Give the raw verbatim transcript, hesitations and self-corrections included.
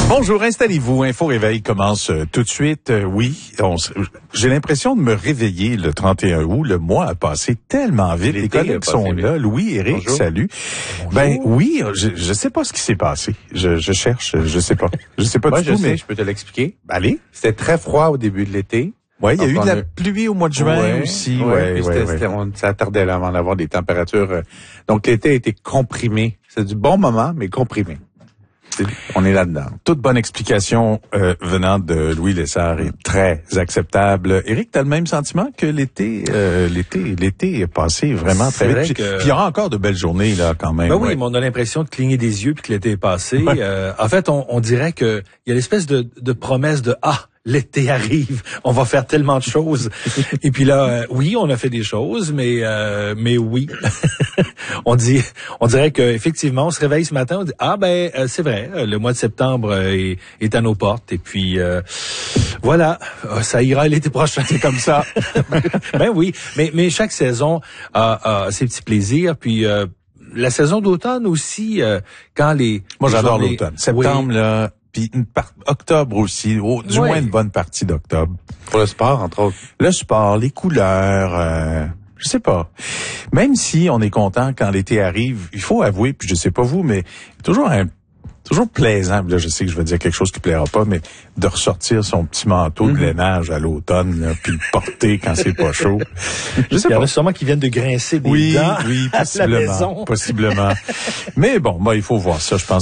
Bonjour, installez-vous. Info Réveil commence euh, tout de suite. Euh, oui, on s- j'ai l'impression de me réveiller le trente et un août. Le mois a passé tellement vite. Les L'été a collègues passé sont vite. là. Louis, Éric, Bonjour. salut. Bonjour. Ben oui, je, je sais pas ce qui s'est passé. Je, je cherche, je sais pas. Je sais pas Moi, du je tout, sais, mais je peux te l'expliquer. allez. C'était très froid au début de l'été. Ouais, il y a Donc, eu de on la a- pluie au mois de juin Ouais, aussi. ouais, Ouais, puis ouais, c'était- ouais. c'était- on- ça tardait là avant d'avoir des températures. euh, donc, l'été a été comprimé. C'est du bon moment, mais comprimé. C'est- On est là-dedans. Toute bonne explication euh, venant de Louis Lessard est très acceptable. Éric, t'as le même sentiment que l'été, euh, l'été, l'été est passé vraiment très C'est vite. vrai Puis, que- puis il y aura encore de belles journées là quand même. Ben oui, ouais. mais on a l'impression de cligner des yeux puis que l'été est passé. Ouais. Euh, en fait, on, on dirait que il y a l'espèce de, de promesse de ah, l'été arrive, on va faire tellement de choses. Et puis là, euh, oui, on a fait des choses, mais euh, mais oui, on dit, on dirait que effectivement, on se réveille ce matin, on dit ah ben euh, c'est vrai, euh, le mois de septembre euh, est, est à nos portes. Et puis euh, voilà, euh, ça ira l'été prochain. C'est comme ça. Ben oui, mais mais chaque saison a, a ses petits plaisirs. Puis euh, la saison d'automne aussi, euh, quand les Moi, les j'adore journées- l'automne. Septembre, Oui. là, puis une part- octobre aussi, au- du Ouais. moins une bonne partie d'octobre. Pour le sport, entre autres. Le sport, les couleurs, euh, je sais pas. Même si on est content quand l'été arrive, il faut avouer, puis je sais pas vous, mais toujours un toujours plaisant, là je sais que je vais dire quelque chose qui plaira pas, mais de ressortir son petit manteau de lainage à l'automne, là, puis le porter quand c'est pas chaud. Je sais Il y en pas. a sûrement qui viennent de grincer des Oui, dents oui, à la possiblement, maison. possiblement. Mais bon, bah, il faut voir ça, je pense.